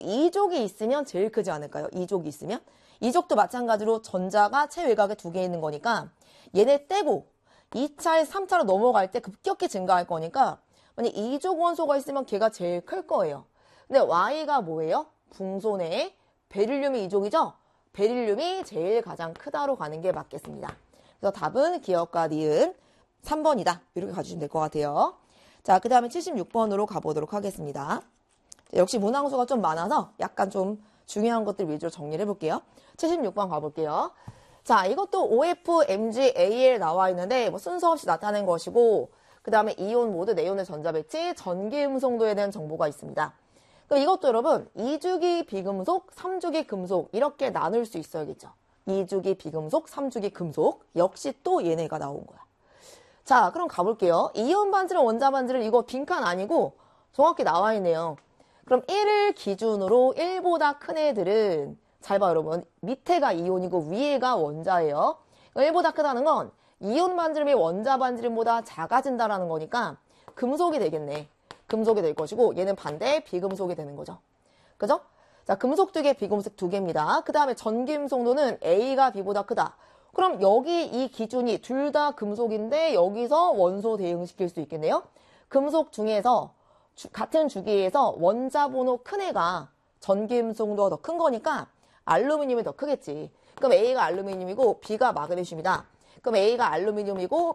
이족이 있으면 제일 크지 않을까요? 이족이 있으면? 이족도 마찬가지로 전자가 최외곽에 두 개 있는 거니까 얘네 떼고 2차에 3차로 넘어갈 때 급격히 증가할 거니까 만약 이족 원소가 있으면 걔가 제일 클 거예요. 근데 Y가 뭐예요? 붕소 내에 베릴륨이 이족이죠? 베릴륨이 제일 가장 크다로 가는 게 맞겠습니다. 그래서 답은 기억과 니은 3번이다. 이렇게 가주시면 될 것 같아요. 자, 그 다음에 76번으로 가보도록 하겠습니다. 역시 문항수가 좀 많아서 약간 좀 중요한 것들 위주로 정리를 해볼게요. 76번 가볼게요. 자, 이것도 OF, MG, AL 나와 있는데 뭐 순서 없이 나타낸 것이고 그 다음에 이온 모드, 네온의 전자 배치, 전기 음성도에 대한 정보가 있습니다. 그럼 이것도 여러분 2주기 비금속, 3주기 금속 이렇게 나눌 수 있어야겠죠. 2주기 비금속, 3주기 금속 역시 또 얘네가 나온 거야. 자, 그럼 가볼게요. 이온 반지름, 원자 반지름 이거 빈칸 아니고 정확히 나와 있네요. 그럼 1을 기준으로 1보다 큰 애들은 잘 봐 여러분. 밑에가 이온이고 위에가 원자예요. 1보다 크다는 건 이온 반지름이 원자 반지름보다 작아진다라는 거니까 금속이 되겠네. 금속이 될 것이고 얘는 반대 비금속이 되는 거죠. 그죠? 자, 금속 2개, 비금속 2개입니다. 그 다음에 전기음성도는 A가 B보다 크다. 그럼 여기 이 기준이 둘 다 금속인데 여기서 원소 대응시킬 수 있겠네요. 금속 중에서 같은 주기에서 원자 번호 큰 애가 전기음성도가 더 큰 거니까 알루미늄이 더 크겠지. 그럼 A가 알루미늄이고 B가 마그네슘이다. 그럼 A가 알루미늄이고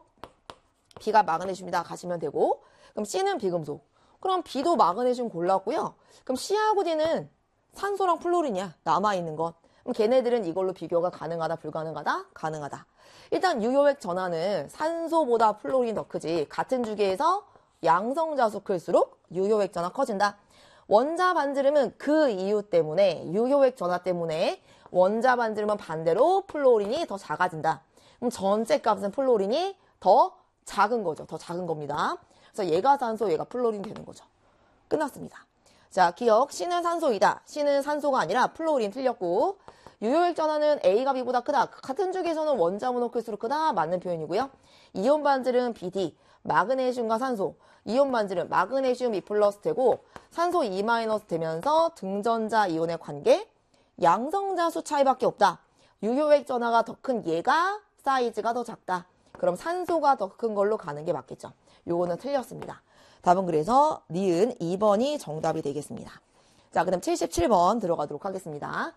B가 마그네슘이다 가시면 되고 그럼 C는 비금속. 그럼 B도 마그네슘 골랐고요. 그럼 C하고 D는 산소랑 플로린이야. 남아있는 것. 그럼 걔네들은 이걸로 비교가 가능하다, 불가능하다? 가능하다. 일단 유효액 전하는 산소보다 플로린이 더 크지. 같은 주기에서 양성자수 클수록 유효액 전하 커진다. 원자 반지름은 그 이유 때문에 유효액 전하 때문에 원자 반지름은 반대로 플로린이 더 작아진다. 그럼 전체 값은 플로린이 더 작은 거죠. 더 작은 겁니다. 그래서 얘가 산소, 얘가 플로린 되는 거죠. 끝났습니다. 자, 기억. C는 산소이다. C는 산소가 아니라 플로린 틀렸고 유효액 전하는 A가 B보다 크다. 같은 주기에서는 원자 번호 클수록 크다. 맞는 표현이고요. 이온 반지름 BD. 마그네슘과 산소. 이온 반지름 마그네슘 2 플러스 되고 산소 2 마이너스 되면서 등전자 이온의 관계. 양성자 수 차이밖에 없다. 유효액 전하가 더 큰 얘가 사이즈가 더 작다. 그럼 산소가 더 큰 걸로 가는 게 맞겠죠. 요거는 틀렸습니다. 답은 그래서 니은 2번이 정답이 되겠습니다. 자, 그럼 77번 들어가도록 하겠습니다.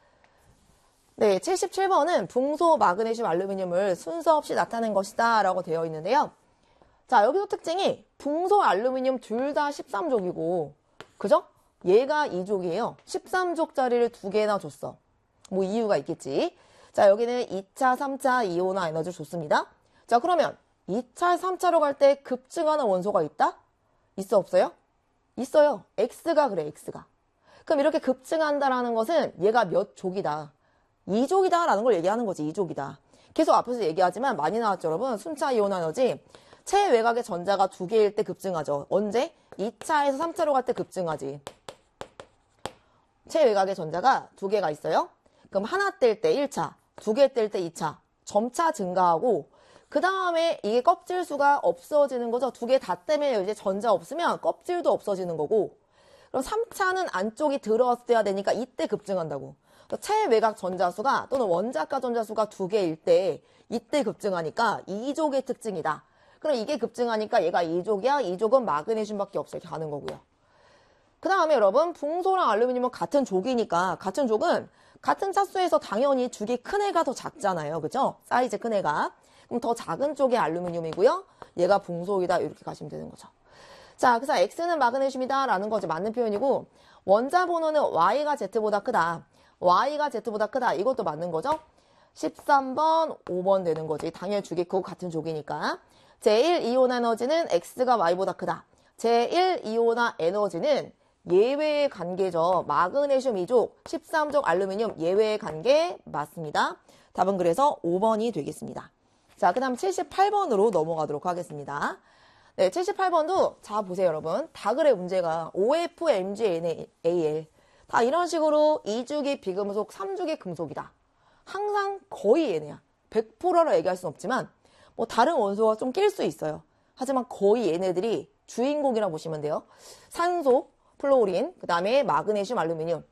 네, 77번은 붕소, 마그네슘, 알루미늄을 순서 없이 나타낸 것이다 라고 되어 있는데요. 자, 여기서 특징이 붕소, 알루미늄 둘 다 13족이고 그죠? 얘가 2족이에요. 13족짜리를 2개나 줬어. 뭐 이유가 있겠지. 자, 여기는 2차, 3차 이온화 에너지를 줬습니다. 자, 그러면 2차, 3차로 갈 때 급증하는 원소가 있다? 있어, 없어요? 있어요. X가 그래, X가. 그럼 이렇게 급증한다라는 것은 얘가 몇 족이다. 2족이다 라는 걸 얘기하는 거지, 2족이다. 계속 앞에서 얘기하지만 많이 나왔죠, 여러분. 순차 이온화 에너지. 최외곽의 전자가 2개일 때 급증하죠. 언제? 2차에서 3차로 갈 때 급증하지. 최외곽의 전자가 2개가 있어요. 그럼 하나 뗄 때 1차, 2개 뗄 때 2차. 점차 증가하고 그 다음에 이게 껍질 수가 없어지는 거죠. 2개 다 떼면 이제 전자 없으면 껍질도 없어지는 거고 그럼 3차는 안쪽이 들어왔어야 되니까 이때 급증한다고. 최외곽 전자수가 또는 원자가 전자수가 2개일 때 이때 급증하니까 2족의 특징이다. 그럼 이게 급증하니까 얘가 2족이야. 2족은 마그네슘밖에 없어. 이렇게 가는 거고요. 그 다음에 여러분 붕소랑 알루미늄은 같은 족이니까 같은 족은 같은 차수에서 당연히 족이 큰 애가 더 작잖아요. 그죠? 사이즈 큰 애가. 그럼 더 작은 쪽이 알루미늄이고요. 얘가 붕소이다. 이렇게 가시면 되는 거죠. 자, 그래서 X는 마그네슘이다 라는 거지. 맞는 표현이고 원자 번호는 Y가 Z보다 크다. Y가 Z보다 크다. 이것도 맞는 거죠. 13번, 5번 되는 거지. 당연히 주기 크고 같은 족이니까. 제1 이온화 에너지는 X가 Y보다 크다. 제1 이온화 에너지는 예외의 관계죠. 마그네슘 2족, 13족 알루미늄 예외의 관계 맞습니다. 답은 그래서 5번이 되겠습니다. 자, 그 다음 78번으로 넘어가도록 하겠습니다. 네, 78번도 자 보세요 여러분. 다 그래 문제가 OF, MG, NaAl 다 이런 식으로 2주기 비금속, 3주기 금속이다. 항상 거의 얘네야. 100%로 얘기할 수는 없지만 뭐 다른 원소가 좀 낄 수 있어요. 하지만 거의 얘네들이 주인공이라고 보시면 돼요. 산소, 플로린, 그 다음에 마그네슘, 알루미늄